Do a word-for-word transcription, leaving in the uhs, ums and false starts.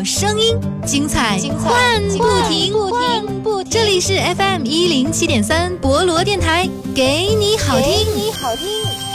声音，精彩换不停，不停。这里是 F M 一零七点三博罗电台，给你好听， 给你好听。